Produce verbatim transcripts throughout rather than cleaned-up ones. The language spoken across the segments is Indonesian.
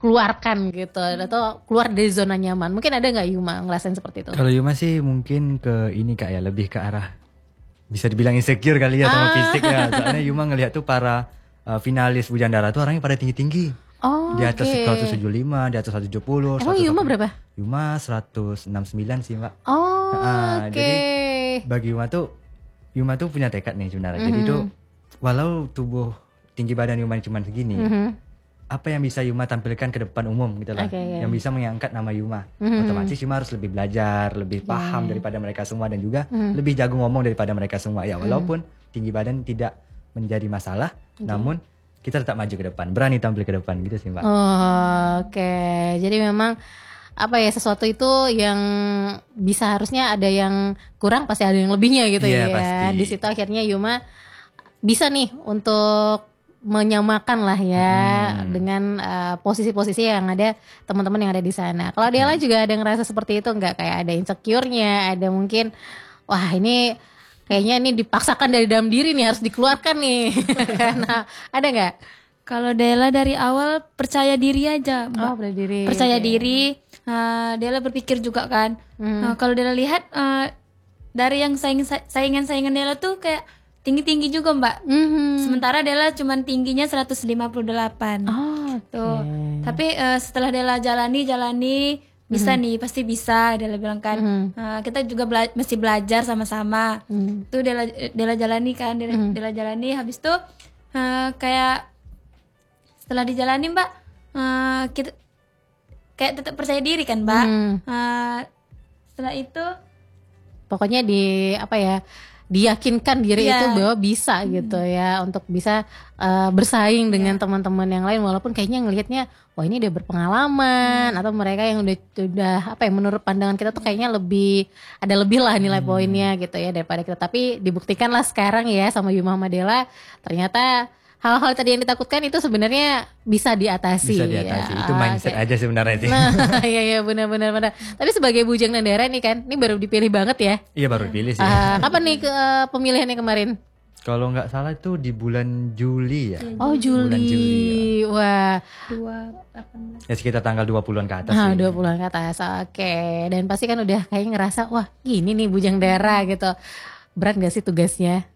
keluarkan gitu atau keluar dari zona nyaman. Mungkin ada nggak Yuma ngerasain seperti itu? Kalau Yuma sih mungkin ke ini Kak ya, lebih ke arah bisa dibilang insecure kali ya sama Ah. fisik ya. Soalnya Yuma ngelihat tuh para uh, finalis Bujang Dara tuh orangnya pada tinggi-tinggi. Oh, Di atas oke. seratus tujuh puluh lima, di atas seratus tujuh puluh. Emang Yuma berapa? Yuma seratus enam puluh sembilan sih Mbak. Oh, Ah, oke. Jadi bagi Yuma tuh, Yuma tuh punya tekad nih sebenarnya. Jadi Mhm. tuh walau tubuh tinggi badan Yuma cuma segini, Mhm. apa yang bisa Yuma tampilkan ke depan umum gitu lah, Oke, oke. yang bisa mengangkat nama Yuma. Mhm. Otomatis Yuma harus lebih belajar, lebih Oke. paham daripada mereka semua dan juga Mhm. lebih jago ngomong daripada mereka semua. Ya walaupun tinggi badan tidak menjadi masalah, namun kita tetap maju ke depan, berani tampil ke depan gitu sih Mbak. Oh, oke. Jadi memang apa ya, sesuatu itu yang bisa harusnya ada yang kurang pasti ada yang lebihnya gitu Iya, ya. pasti. Di situ akhirnya Yuma bisa nih untuk menyamakan lah ya Hmm. dengan uh, posisi-posisi yang ada teman-teman yang ada di sana. Kalau Dela juga ada ngerasa seperti itu nggak, kayak ada insecure-nya, ada mungkin wah ini kayaknya ini dipaksakan dari dalam diri nih harus dikeluarkan nih. Karena ada nggak? Kalau Dela dari awal percaya diri aja, Mbak. Oh, berdiri. Percaya Oke. diri. uh, Dela berpikir juga kan. Hmm. Uh, kalau Dela lihat uh, dari yang saing saingan-saingan Dela tuh kayak tinggi-tinggi juga, Mbak. Mhm. Sementara Dela cuman tingginya seratus lima puluh delapan. Oh, oke. Tuh. Tapi uh, setelah Dela jalani jalani bisa nih, pasti bisa. Dela bilang kan. Mhm. Uh, kita juga bela- mesti belajar sama-sama. Mhm. Tuh Dela Dela jalani kan, Dela, Dela jalani habis itu uh, kayak setelah dijalani, Mbak, uh, kita kayak tetap percaya diri kan, Mbak. Hmm. Uh, setelah itu Pokoknya di apa ya, diyakinkan diri Iya. itu bahwa bisa gitu ya untuk bisa uh, bersaing dengan teman-teman yang lain, walaupun kayaknya ngelihatnya wah ini udah berpengalaman atau mereka yang udah udah apa ya, menurut pandangan kita tuh kayaknya lebih ada lebih lah nilai poinnya gitu ya daripada kita. Tapi dibuktikan lah sekarang ya sama Yuma sama Dela, ternyata hal-hal tadi yang ditakutkan itu sebenarnya bisa diatasi. Bisa diatasi. Ya. Itu mindset Oke. aja sebenarnya sih. Nah, iya iya benar-benar benar. Tapi sebagai Bujang Nandara nih kan, ini baru dipilih banget ya. Iya baru pilih sih. Ah, kapan nih ke eh, pemilihannya kemarin? Kalau nggak salah itu di bulan Juli ya. Oh Juli. Bulan Juli, Wah, dua delapan belas. Ya sekitar tanggal dua puluhan ke atas ah, sih. dua puluhan ke atas. Oke. Dan pasti kan udah kayaknya ngerasa wah gini nih Bujang Dara gitu. Berat gak sih tugasnya?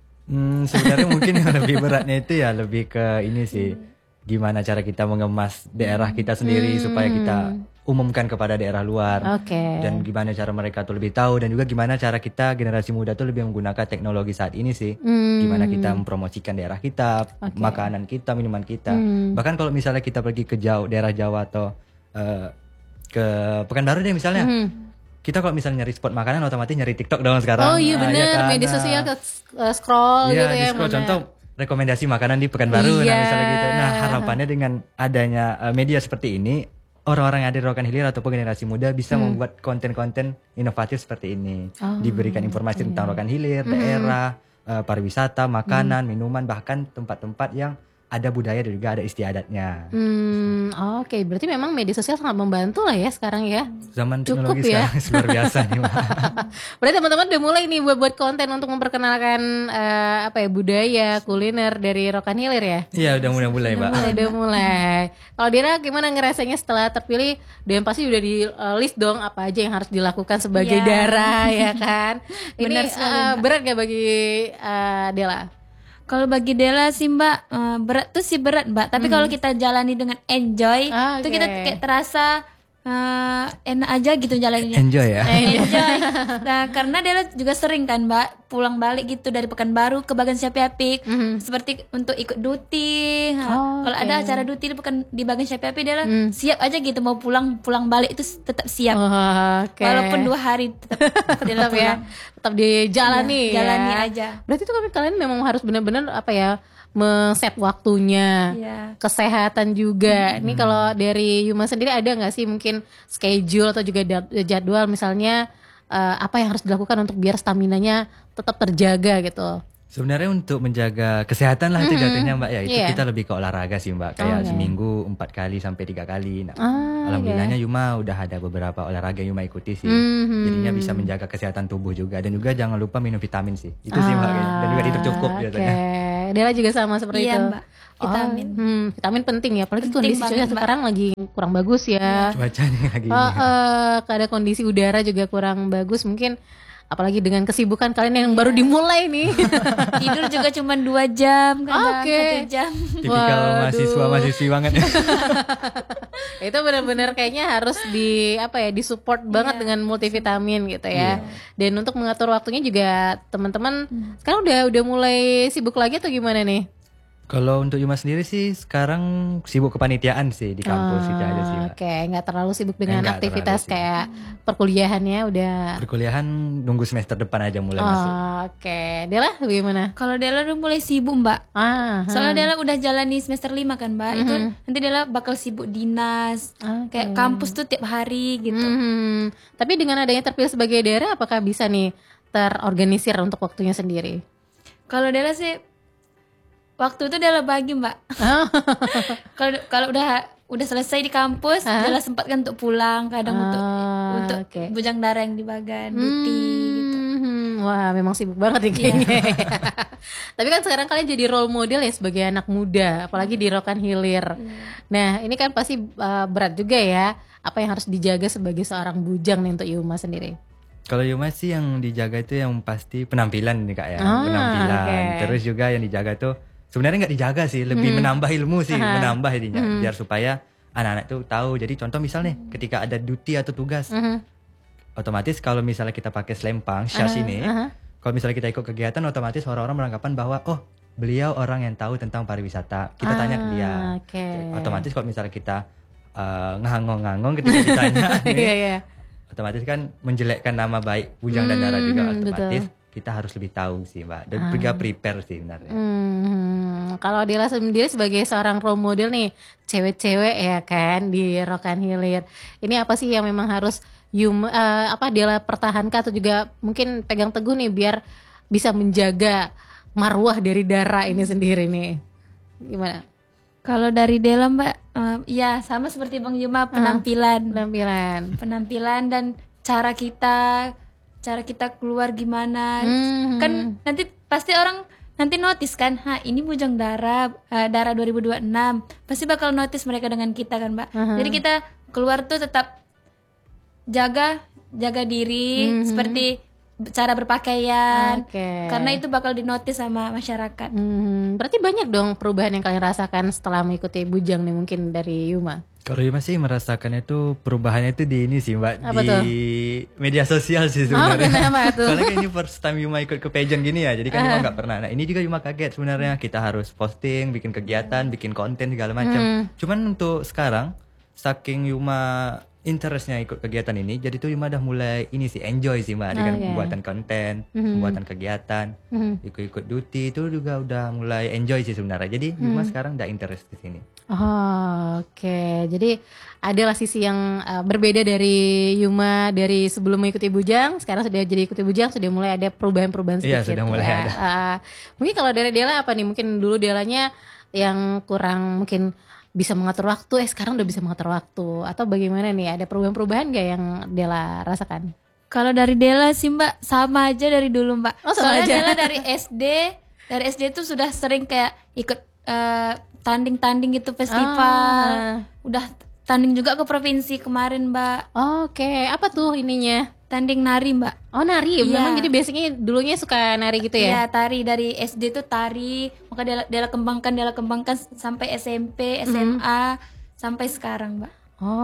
Hmm, sebenarnya mungkin yang lebih beratnya itu ya lebih ke ini sih, gimana cara kita mengemas daerah kita sendiri supaya kita umumkan kepada daerah luar. Oke. Dan gimana cara mereka tuh lebih tahu, dan juga gimana cara kita generasi muda tuh lebih menggunakan teknologi saat ini sih. Hmm. Gimana kita mempromosikan daerah kita, Oke. makanan kita, minuman kita. Hmm. Bahkan kalau misalnya kita pergi ke jauh daerah Jawa atau eh, ke Pekanbaru deh misalnya. Hmm. Kita kalau misalnya nyari spot makanan otomatis nyari TikTok dong sekarang. Oh iya Ah, bener, ya kan? media Nah, sosial ke eh, scroll Iya, gitu di ya. scroll mana. contoh rekomendasi makanan di Pekanbaru, Iya. nah misalnya gitu. Nah harapannya dengan adanya uh, media seperti ini, orang-orang yang ada di Rokan Hilir ataupun generasi muda bisa membuat konten-konten inovatif seperti ini. Oh, Diberikan informasi tentang Rokan Hilir, daerah, uh, pariwisata, makanan, minuman, bahkan tempat-tempat yang ada budaya dan juga ada istiadatnya. Hmm, oke. Berarti memang media sosial sangat membantu lah ya sekarang ya. Zaman Cukup teknologi ya. sekarang luar biasa nih, Mbak. Berarti teman-teman udah mulai nih buat buat konten untuk memperkenalkan eh, apa ya, budaya kuliner dari Rokan Hilir ya. Iya, udah mulai-mulai, Mbak. Mulai udah mulai. Kalau Dira gimana ngerasanya setelah terpilih? Dan pasti udah di eh, list dong apa aja yang harus dilakukan sebagai Iya. Dara ya kan. Ini Benar sekali, eh, Mbak. berat gak bagi eh, Dela? Kalau bagi Dela sih, Mbak, eh, berat tuh sih berat, Mbak. Tapi kalau kita jalani dengan enjoy, Ah, itu oke. kita kayak terasa eh, enak aja gitu jalaninnya. Enjoy ya. Enjoy. Nah, karena Dela juga sering kan, Mbak, pulang balik gitu dari Pekanbaru ke Bagan Syapiapik, Mhm. seperti untuk ikut duty. Nah, Oh, kalau oke. ada acara duty di Pekan di Bagan Syapiapik, Dela Hmm. siap aja gitu mau pulang pulang balik itu tetap siap. Oh, oke. Walaupun dua hari tetap Dela tetap ya, pulang. tetap dijalani Iya, ya. jalani aja. Berarti itu kan kalian memang harus benar-benar apa ya, men-set waktunya, Iya. kesehatan juga. Ini kalau dari Yuma sendiri ada nggak sih mungkin schedule atau juga da- jadwal misalnya eh, apa yang harus dilakukan untuk biar staminanya tetap terjaga gitu? Sebenarnya untuk menjaga kesehatan lah itu jatuhnya Mbak ya, itu Iya. kita lebih ke olahraga sih Mbak, kayak Oke. seminggu empat kali sampai tiga kali. Nah, Ah, alhamdulillahnya Yuma udah ada beberapa olahraga yang Yuma ikuti sih, Mhm. jadinya bisa menjaga kesehatan tubuh juga, dan juga jangan lupa minum vitamin sih, itu sih Mbak, dan juga tidur cukup Oke, biasanya. Dela juga sama seperti Iya, itu. Mbak. Vitamin. Oh, hmm, vitamin penting ya, apalagi Penting kondisi banget, cuaca Mbak. sekarang lagi kurang bagus ya. Cuacanya lagi Oh, ini. eh, keadaan kondisi udara juga kurang bagus mungkin, apalagi dengan kesibukan kalian yang baru dimulai nih. Tidur juga cuma dua jam, kadang Oke. satu jam. Tipikal Waduh. mahasiswa mahasiswi banget. Itu benar-benar kayaknya harus di apa ya, disupport banget dengan multivitamin gitu ya. Dan untuk mengatur waktunya juga teman-teman sekarang udah udah mulai sibuk lagi atau gimana nih? Kalau untuk Yuma sendiri sih sekarang sibuk kepanitiaan sih di kampus itu aja sih, Mbak. Oke, nggak terlalu sibuk dengan Nggak aktivitas terlalu sibuk. kayak perkuliahannya udah. Perkuliahan nunggu semester depan aja mulai Oh, masuk. Oke, Dela bagaimana? Kalau Dela udah mulai sibuk, Mbak. Ah, Soalnya Dela udah jalani semester lima kan, Mbak. Itu nanti Dela bakal sibuk dinas. Oke. Kayak kampus tuh tiap hari gitu. Hmm, tapi dengan adanya terpilih sebagai daerah, apakah bisa nih terorganisir untuk waktunya sendiri? Kalau Dela sih waktu itu Dela bagi, Mbak. Kalau kalau udah udah selesai di kampus, Dela sempatkan untuk pulang, kadang untuk Ah, untuk oke. bujang darah yang di Bagan, duty gitu. Hmm, wah memang sibuk banget nih kayaknya. Tapi kan sekarang kalian jadi role model ya sebagai anak muda, apalagi di Rokan Hilir. Nah ini kan pasti uh, berat juga ya, apa yang harus dijaga sebagai seorang bujang nih untuk Yuma sendiri? Kalau Yuma sih yang dijaga itu yang pasti penampilan nih Kak ya, Ah, penampilan. oke. Terus juga yang dijaga tuh sebenarnya nggak dijaga sih, lebih menambah ilmu sih, menambah ininya biar supaya anak-anak tuh tahu. Jadi contoh misal nih ketika ada duty atau tugas, otomatis kalau misalnya kita pakai selempang syas ini, kalau misalnya kita ikut kegiatan otomatis orang-orang beranggapan bahwa oh beliau orang yang tahu tentang pariwisata. Kita tanya ke dia. Oke. Otomatis kalau misalnya kita uh, ngangong-ngangong ketika ditanya nih, Iya iya. otomatis kan menjelekkan nama baik Bujang dan Dara juga, Hmm, otomatis betul. kita harus lebih tahu sih Mbak dan juga prepare sih sebenarnya. Hmm, kalau Dela sendiri sebagai seorang role model nih, cewek-cewek ya kan di Rokan Hilir. Ini apa sih yang memang harus Yuma, eh, apa Dela pertahankan atau juga mungkin pegang teguh nih biar bisa menjaga marwah dari Dara ini sendiri nih. Gimana? Kalau dari Dela, Mbak, eh, ya sama seperti Bang Yuma, penampilan, Penampilan. penampilan dan cara kita, cara kita keluar gimana. Hmm. Kan nanti pasti orang nanti notice kan, ha ini Bujang Dara, eh, Dara dua ribu dua puluh enam, pasti bakal notice mereka dengan kita kan, Mbak. Jadi kita keluar tuh tetap jaga jaga diri seperti cara berpakaian, Oke. karena itu bakal dinotis sama masyarakat. Hmm, berarti banyak dong perubahan yang kalian rasakan setelah mengikuti Bujang nih mungkin dari Yuma. Kalau Yuma sih merasakan itu perubahannya itu di ini sih Mbak, Apa di tuh? media sosial sih Oh, sebenarnya. kenapa tuh? Soalnya kan ini first time Yuma ikut ke pageant gini ya, jadi kan Yuma nggak pernah. Nah ini juga Yuma kaget sebenarnya, kita harus posting, bikin kegiatan, bikin konten segala macam. Cuman untuk sekarang, saking Yuma interestnya ikut kegiatan ini, jadi tuh Yuma udah mulai ini sih enjoy sih Mbak dengan Oke. pembuatan konten, pembuatan kegiatan, ikut-ikut duty itu juga udah mulai enjoy sih sebenarnya. Jadi Yuma sekarang udah interest di sini. Oh, oke. Jadi adalah sisi yang uh, berbeda dari Yuma dari sebelum mengikuti Bujang, sekarang sudah jadi ikuti Bujang, sudah mulai ada perubahan-perubahan Iya, sedikit. sudah mulai ya. ada. Uh, mungkin kalau dari Dela apa nih? Mungkin dulu Delanya yang kurang mungkin bisa mengatur waktu, eh sekarang udah bisa mengatur waktu, atau bagaimana nih? Ada perubahan-perubahan gak yang Dela rasakan? Kalau dari Dela sih Mbak sama aja dari dulu Mbak. Oh, sama Soalnya aja. Dela dari S D, dari S D tuh sudah sering kayak ikut eh, tanding-tanding gitu festival. Ah. Udah tanding juga ke provinsi kemarin Mbak. Oke, apa tuh ininya? Tanding nari Mbak. Oh nari, Iya. memang jadi basicnya dulunya suka nari gitu Iya ya? tari dari S D tuh tari. Maka Dela, Dela kembangkan, Dela kembangkan sampai S M P, S M A, sampai sekarang Mbak.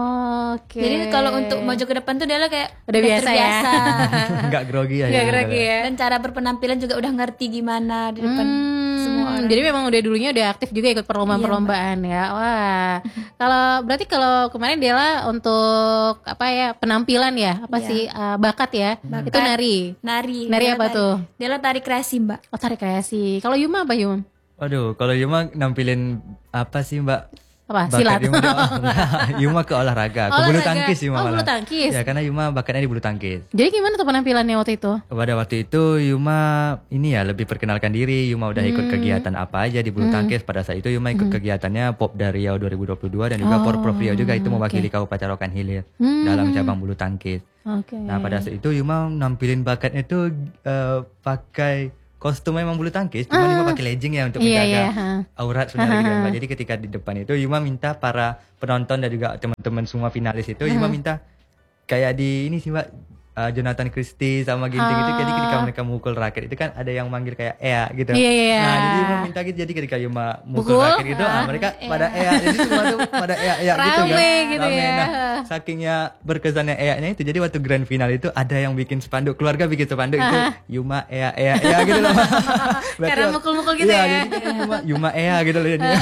Oke. Jadi kalau untuk maju ke depan tuh Dela kayak Udah biasa ya? terbiasa. Nggak grogi ya. Nggak ya, grogi ya? Dan cara berpenampilan juga udah ngerti gimana di depan Hmm, semua orang. jadi memang udah dulunya udah aktif juga ikut perlombaan-perlombaan ya. Wah. Kalau berarti kalau kemarin Dela untuk apa ya penampilan ya? Apa Iya. sih uh, bakat ya? Bakat. Itu nari. Nari. Nari Dela apa tari- tuh? Dela tari kreasi Mbak. Oh tarik kreasi. Kalau Yuma apa Yuma? Waduh, kalau Yuma nampilin apa sih Mbak? Apa? Bakat Silat. Yuma, oh, enggak. Yuma ke olahraga, ke bulu Olahraga. tangkis Yuma Oh, malah. bulu tangkis. Ya karena Yuma bakatnya di bulu tangkis. Jadi gimana tuh penampilannya waktu itu? Pada waktu itu Yuma ini ya lebih perkenalkan diri. Yuma udah ikut kegiatan apa aja di bulu tangkis. Pada saat itu Yuma ikut kegiatannya Pop dari Riau dua ribu dua puluh dua dan juga Porprov Riau juga, itu mewakili Kabupaten Rokan Hilir dalam cabang bulu tangkis. Oke. Nah pada saat itu Yuma nampilin bakatnya itu eh, pakai kostum memang bulu tangkis, cuma Yuma pakai legging ya untuk Iya, menjaga iya, ha. aurat sebenarnya gitu ya, Mbak. Jadi ketika di depan itu Yuma minta para penonton dan juga teman-teman semua finalis itu Yuma minta kayak di ini sih Mbak, uh, Jonathan Christie sama Ginting itu, jadi ketika mereka mukul raket itu kan ada yang manggil kayak Ea gitu. Iya, iya. Nah, jadi Yuma minta gitu, jadi ketika Yuma mukul Pukul, raket gitu, ah, mereka pada Ea, jadi semua tuh pada Ea Ea gitu kan. Rame gitu Rame. ya. Nah, sakingnya berkesannya Ea-nya itu, jadi waktu grand final itu ada yang bikin spanduk, keluarga bikin spanduk itu Yuma Ea Ea Ea gitu loh. Berarti- Karena mukul-mukul gitu iya, ya. jadi kan Yuma, Yuma Ea gitu loh jadinya.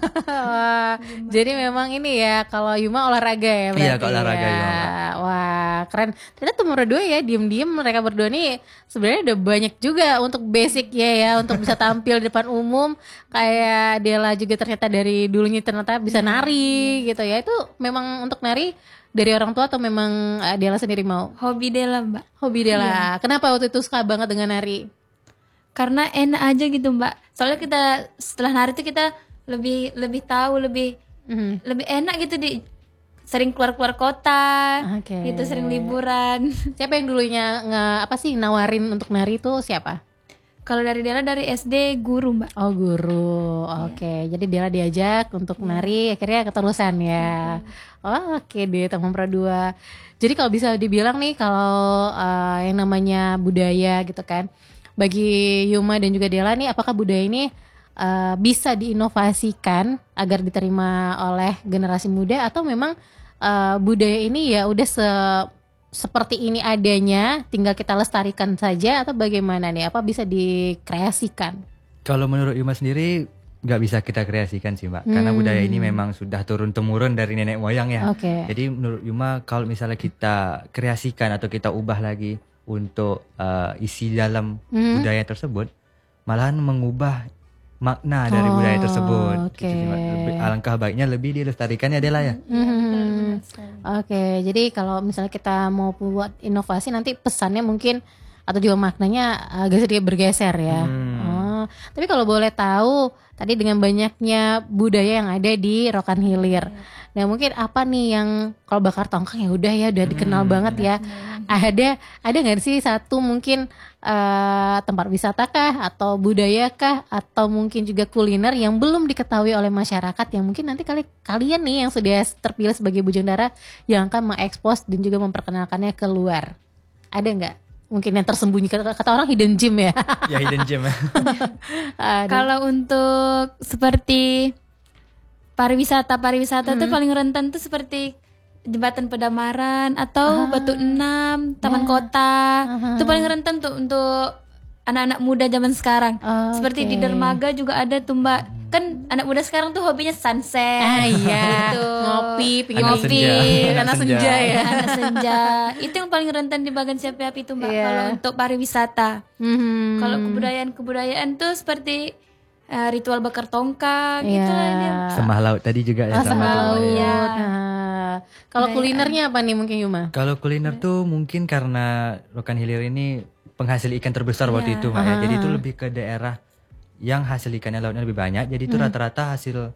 Wah, jadi memang ini ya kalau Yuma olahraga ya berarti. Iya, kalau olahraga ya. Yuma, Mbak. Wah, keren. Ternyata tuh berdua ya diem-diem mereka berdua nih sebenarnya udah banyak juga untuk basic ya ya untuk bisa tampil di depan umum. Kayak Della juga ternyata dari dulunya ternyata bisa nari gitu ya. Itu memang untuk nari dari orang tua atau memang eh, Della sendiri mau? Hobi Della mbak, Hobi Della. Kenapa waktu itu suka banget dengan nari? karena enak aja gitu mbak. Soalnya kita setelah nari itu kita lebih lebih tahu, lebih Mhm. lebih enak gitu, di sering keluar-keluar kota, Oke. gitu, sering liburan. Siapa yang dulunya nge apa sih nawarin untuk nari itu siapa? Kalau dari Della dari S D guru mbak. Oh guru, oke. Jadi Della diajak untuk nari, akhirnya keterusan ya. Oh, oke deh teman Pradua. Jadi kalau bisa dibilang nih kalau uh, yang namanya budaya gitu kan, bagi Yuma dan juga Della nih, apakah budaya ini uh, bisa diinovasikan agar diterima oleh generasi muda atau memang uh, budaya ini ya udah se seperti ini adanya, tinggal kita lestarikan saja atau bagaimana nih? Apa bisa dikreasikan? Kalau menurut Yuma sendiri nggak bisa kita kreasikan sih Mbak, karena budaya ini memang sudah turun temurun dari nenek moyang ya. Oke. Jadi menurut Yuma kalau misalnya kita kreasikan atau kita ubah lagi untuk uh, isi dalam Hmm. budaya tersebut, malahan mengubah makna dari budaya Oh, tersebut. oke. Gitu sih, Mbak. Lebih- alangkah baiknya lebih dilestarikan ya Dela ya. Hmm. Oke, jadi kalau misalnya kita mau buat inovasi nanti pesannya mungkin atau juga maknanya agak sedikit bergeser ya. Hmm. Oh, tapi kalau boleh tahu tadi dengan banyaknya budaya yang ada di Rokan Hilir, nah mungkin apa nih yang kalau bakar tongkang ya udah ya udah dikenal banget ya. Ada ada nggak sih satu mungkin eh, tempat wisata kah atau budaya kah atau mungkin juga kuliner yang belum diketahui oleh masyarakat yang mungkin nanti kali kalian nih yang sudah terpilih sebagai Bujang Dara yang akan mengekspos dan juga memperkenalkannya keluar. Ada nggak? Mungkin yang tersembunyi, kata, kata orang hidden gem ya. Ya hidden gem ya. Aduh. Kalau untuk seperti pariwisata pariwisata tuh paling rentan tuh seperti Jembatan Pedamaran atau Batu Enam, Taman Kota. Itu paling rentan tuh untuk anak-anak muda zaman sekarang. Oh, Seperti di oke. dermaga juga ada tuh Mbak. Kan anak muda sekarang tuh hobinya sunset. Ah iya, Gitu. ngopi, pinggir Anak ngopi, senja. karena Anak senja senja. ya. Anak senja. Itu yang paling rentan di bagian siapa itu Mbak. Iya. Kalau untuk pariwisata. Mhm. Kalau kebudayaan-kebudayaan tuh seperti eh, ritual bakar tongkang Iya. gitu lah dia. Semah laut tadi juga ya. Oh, sama sama laut. tuh, ya. Nah, kalau kulinernya apa nih mungkin Yuma? Kalau kuliner tuh mungkin karena Rokan Hilir ini penghasil ikan terbesar waktu itu Mbak ya. Jadi itu lebih ke daerah yang hasil ikannya lautnya lebih banyak. Jadi itu rata-rata hasil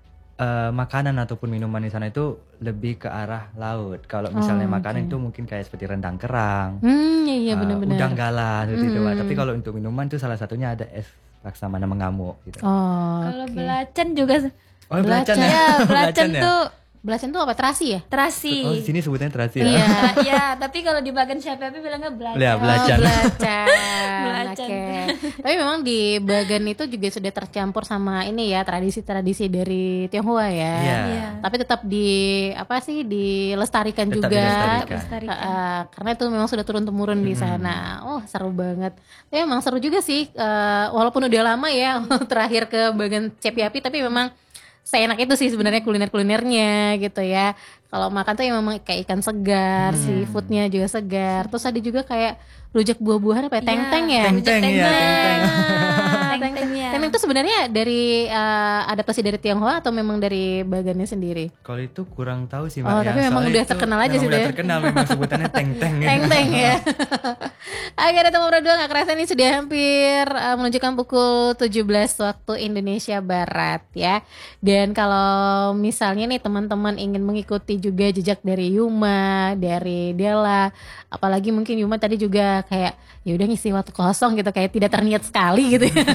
eh, makanan ataupun minuman di sana itu lebih ke arah laut. Kalau misalnya makanan itu mungkin kayak seperti rendang kerang, Hmm, iya, iya eh, benar-benar. udang galah seperti itu Mbak. Tapi kalau untuk minuman itu salah satunya ada es laksamana mengamuk gitu. Oh, Kalau belacan juga Oh, belacan ya. ya, belacan ya? tuh belacan tuh apa? Terasi ya? terasi. Oh, di sini sebutnya terasi ya. Iya. ya, tapi kalau di bagian siapa bilangnya belacan. Ya, belacan. Oh, belacan. Belacan. Oke. Tapi memang di Bagan itu juga sudah tercampur sama ini ya tradisi-tradisi dari Tionghoa ya. Iya. Iya. Tapi tetap di apa sih dilestarikan Tetap juga. dilestarikan. Lestarikan. Uh, karena itu memang sudah turun temurun di sana. Oh seru banget. Tapi memang seru juga sih. uh, walaupun udah lama ya terakhir ke Bagan Cepi Api, tapi memang seenak itu sih sebenarnya kuliner-kulinernya gitu ya. Kalau makan tuh ya memang kayak ikan segar, seafoodnya juga segar. Terus ada juga kayak rujak buah-buahan apa ya? Teng-teng ya? Teng-teng ya, teng-teng. Ah, Teng-teng Teng-teng ya. Teng-teng itu sebenarnya dari uh, adaptasi dari Tionghoa atau memang dari Bagannya sendiri? Kalau itu kurang tahu sih Mbak Oh, ya. tapi memang Soalnya udah itu terkenal aja memang sih udah itu ya. terkenal memang sebutannya teng-teng ya. Teng-teng ya. Akhirnya teman berdua gak kerasa nih sudah hampir uh, menunjukkan pukul tujuh belas waktu Indonesia Barat ya. Dan kalau misalnya nih teman-teman ingin mengikuti juga jejak dari Yuma, dari Della. Apalagi mungkin Yuma tadi juga kayak ya udah ngisi waktu kosong gitu, kayak tidak terniat sekali gitu ya.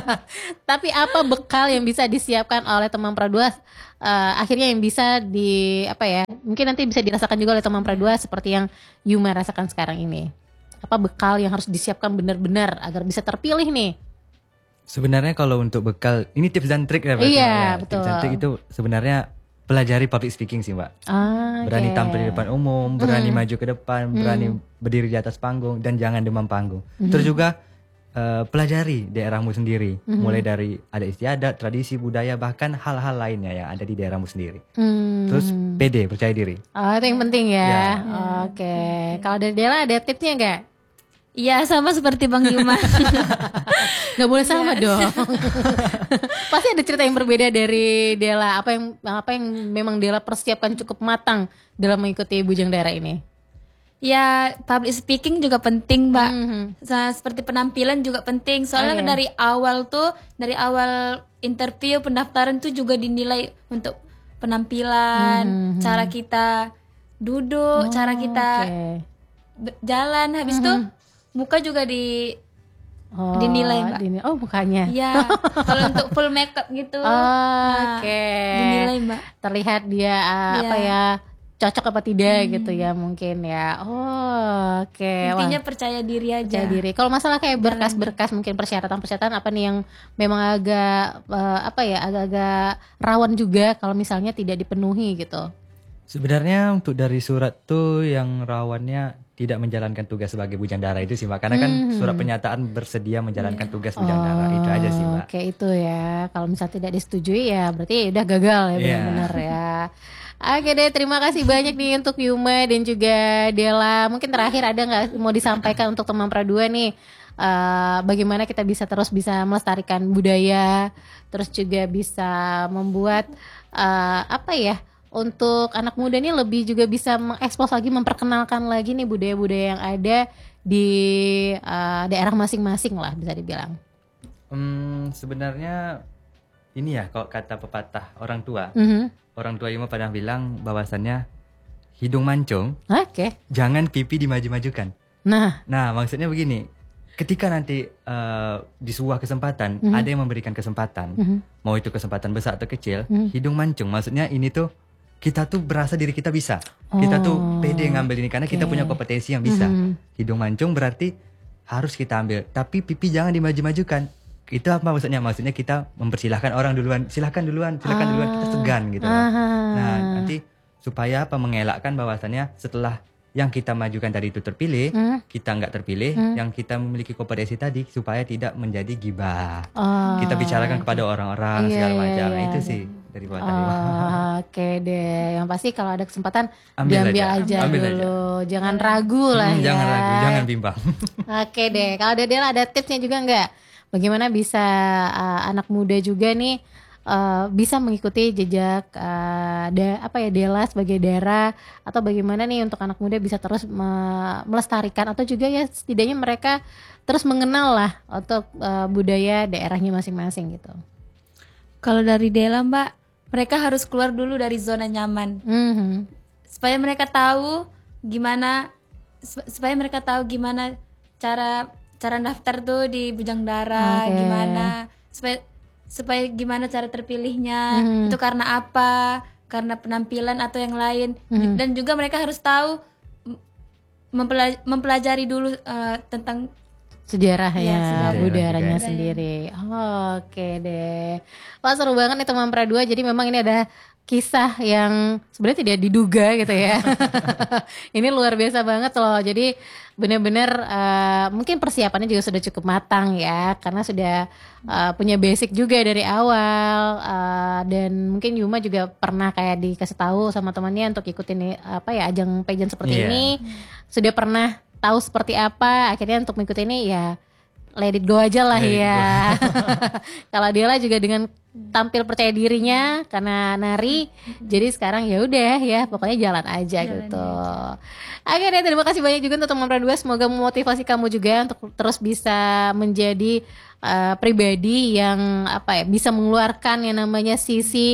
Tapi apa bekal yang bisa disiapkan oleh teman Pradua uh, akhirnya yang bisa di apa ya? Mungkin nanti bisa dirasakan juga oleh teman Pradua seperti yang Yuma rasakan sekarang ini. Apa bekal yang harus disiapkan benar-benar agar bisa terpilih nih? Sebenarnya kalau untuk bekal, ini tips dan trik ya Mbak. Iya, ya. betul. Tips dan trik itu sebenarnya pelajari public speaking sih Mbak. Ah, Berani okay. tampil di depan umum, berani hmm. maju ke depan, berani hmm. berdiri di atas panggung, dan jangan demam panggung. Hmm. Terus juga uh, pelajari daerahmu sendiri, hmm. mulai dari adat istiadat, tradisi, budaya, bahkan hal-hal lainnya yang ada di daerahmu sendiri. Hmm. Terus pede, percaya diri. Oh, itu yang penting ya. Ya. Oke. Okay. Kalau dari Della ada tipsnya nggak? Iya, sama seperti Bang Yuma. Gak boleh sama yes. dong. Pasti ada cerita yang berbeda dari Della. Apa yang apa yang memang Della persiapkan cukup matang dalam mengikuti Bujang Dara ini? Ya, public speaking juga penting, Mbak. Mm-hmm. Seperti penampilan juga penting. Soalnya oh, iya. dari awal tuh, dari awal interview pendaftaran tuh juga dinilai untuk penampilan, mm-hmm. cara kita duduk, oh, cara kita okay. jalan. Habis itu mm-hmm. muka juga di oh, dinilai Mbak. Dinilai. Oh, mukanya. Iya. Kalau untuk full makeup gitu. Oh, nah, oke. Okay. Dinilai Mbak. Terlihat dia uh, apa ya cocok apa tidak hmm. gitu ya mungkin ya. Oh, oke. Okay. Intinya Wah. percaya diri aja. Percaya diri. Kalau masalah kayak berkas-berkas mungkin persyaratan-persyaratan apa nih yang memang agak uh, apa ya agak-agak rawan juga kalau misalnya tidak dipenuhi gitu. Sebenarnya untuk dari surat tuh yang rawannya tidak menjalankan tugas sebagai Bujang Dara itu sih Mbak. Karena kan hmm. surat pernyataan bersedia menjalankan yeah. tugas Bujang Dara. Oh, itu aja sih Mbak. Oke itu ya. Kalau misalnya tidak disetujui ya berarti udah gagal ya benar-benar yeah. ya. Oke deh, terima kasih banyak nih untuk Yuma dan juga Della. Mungkin terakhir ada gak mau disampaikan untuk teman Pradua nih. Uh, bagaimana kita bisa terus bisa melestarikan budaya. Terus juga bisa membuat uh, apa ya. Untuk anak muda ini lebih juga bisa mengekspos lagi, memperkenalkan lagi nih budaya-budaya yang ada di uh, daerah masing-masing lah bisa dibilang. Hmm, sebenarnya ini ya kalau kata pepatah orang tua, mm-hmm. orang tua Yuma pernah bilang bahwasannya hidung mancung, okay. jangan pipi dimaju-majukan. Nah, nah maksudnya begini, ketika nanti uh, di sebuah kesempatan mm-hmm. ada yang memberikan kesempatan, mm-hmm. mau itu kesempatan besar atau kecil, mm-hmm. hidung mancung, maksudnya ini tuh kita tuh berasa diri kita bisa. Oh, kita tuh pede ngambil ini karena okay. kita punya kompetensi yang bisa. Mm-hmm. Hidung mancung berarti harus kita ambil. Tapi pipi jangan dimaju-majukan. Itu apa maksudnya? Maksudnya kita mempersilahkan orang duluan. Silahkan duluan, silahkan ah. duluan. Kita segan gitu. Ah. Nah nanti supaya apa mengelakkan bahwasannya setelah yang kita majukan tadi itu terpilih, hmm? kita nggak terpilih, hmm? yang kita memiliki kompetensi tadi supaya tidak menjadi gibah. Oh, kita bicarakan kepada orang-orang iya, segala macam. Iya, iya, itu iya. sih dari buat tadi. Oh, Oke okay deh, yang pasti kalau ada kesempatan ambil diambil aja, aja ambil dulu, aja. Jangan ragu lah hmm, ya. Jangan ragu, jangan bimbang. Oke okay deh, kalau Della ada tipsnya juga nggak? Bagaimana bisa uh, anak muda juga nih uh, bisa mengikuti jejak uh, da, apa ya Della sebagai Dara, atau bagaimana nih untuk anak muda bisa terus me- melestarikan atau juga ya setidaknya mereka terus mengenal lah untuk uh, budaya daerahnya masing-masing gitu. Kalau dari Della Mbak, mereka harus keluar dulu dari zona nyaman, mm-hmm. supaya mereka tahu gimana, supaya mereka tahu gimana cara cara daftar tuh di Bujang Dara, okay. gimana supaya supaya gimana cara terpilihnya, mm-hmm. itu karena apa, karena penampilan atau yang lain, mm-hmm. dan juga mereka harus tahu mempelaj- mempelajari dulu uh, tentang sejarahnya, ya, sejarah budayanya budaranya sendiri. Oh, Oke okay deh. Wah seru banget nih teman Pradua. Jadi memang ini ada kisah yang sebenarnya tidak diduga gitu ya. Ini luar biasa banget loh. Jadi benar-benar uh, mungkin persiapannya juga sudah cukup matang ya, karena sudah uh, punya basic juga dari awal. Uh, dan mungkin Yuma juga pernah kayak dikasih tahu sama temannya untuk ikutin apa ya ajang pageant seperti yeah. ini. Sudah pernah tahu seperti apa, akhirnya untuk mengikuti ini ya let it go aja lah let ya. Kalau Della juga dengan tampil percaya dirinya karena nari, jadi sekarang ya udah ya pokoknya jalan aja jalan gitu. Oke deh, terima kasih banyak juga untuk teman Pradua, semoga memotivasi kamu juga untuk terus bisa menjadi uh, pribadi yang apa ya bisa mengeluarkan yang namanya sisi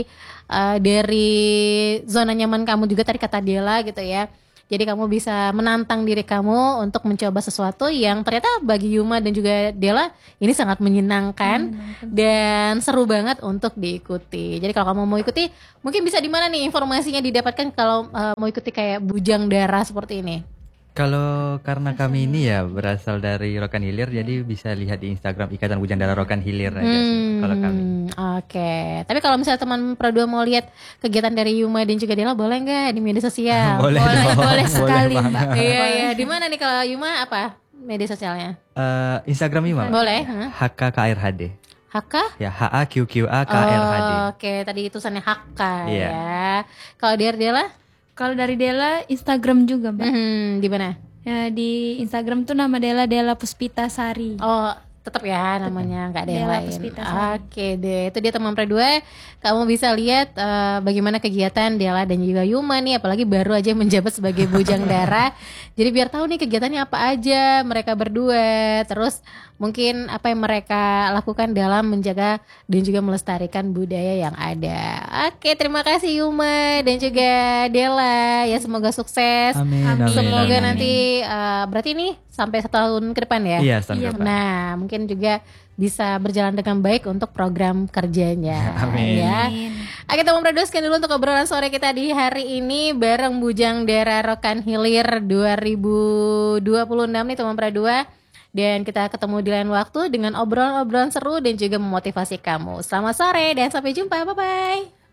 uh, dari zona nyaman kamu juga tadi kata Dela gitu ya. Jadi kamu bisa menantang diri kamu untuk mencoba sesuatu yang ternyata bagi Yuma dan juga Dela ini sangat menyenangkan, menyenangkan. Dan seru banget untuk diikuti. Jadi kalau kamu mau ikuti, mungkin bisa di mana nih informasinya didapatkan kalau uh, mau ikuti kayak Bujang Dara seperti ini? Kalau karena kami ini ya berasal dari Rokan Hilir, jadi bisa lihat di Instagram Ikatan Bujang Dara Rokan Hilir aja hmm, sih kalau kami. Oke, okay. Tapi kalau misalnya teman Pradua mau lihat kegiatan dari Yuma dan juga Dela, boleh nggak di media sosial? boleh, boleh, dong, boleh sekali, boleh Mbak. Iya, iya. Di mana nih kalau Yuma apa media sosialnya? Uh, Instagram Yuma. Boleh. H K K R H D. H K? Ya, H A Q Q A K R H D. Oh, oke, okay. Tadi tulisannya H K yeah. ya. Kalau dari Dela? Kalau dari Dela Instagram juga, Mbak. Hmm, di mana? Ya, di Instagram tuh nama Dela Dela Puspita Sari. Oh, tetap ya namanya, nggak ada yang Dela lain. Puspita Sari. Oke deh, itu dia teman Pradua. Kamu bisa lihat uh, bagaimana kegiatan Dela dan juga Yuma nih, apalagi baru aja menjabat sebagai Bujang Dara. Jadi biar tahu nih kegiatannya apa aja mereka berdua. Terus mungkin apa yang mereka lakukan dalam menjaga dan juga melestarikan budaya yang ada. Oke, terima kasih Yuma dan juga Dela. Ya semoga sukses. Amin. Amin. Semoga Amin. nanti uh, berarti ini sampai setahun ke depan ya. Iya, setahun Iya, ke depan. Nah, mungkin juga bisa berjalan dengan baik untuk program kerjanya. Amin. Ya. Amin. Oke, teman Pradua, sekian dulu untuk obrolan sore kita di hari ini bareng Bujang Dara Rokan Hilir dua ribu dua puluh enam nih teman Pradua. Dan kita ketemu di lain waktu dengan obrolan-obrolan seru dan juga memotivasi kamu. Selamat sore dan sampai jumpa. Bye-bye.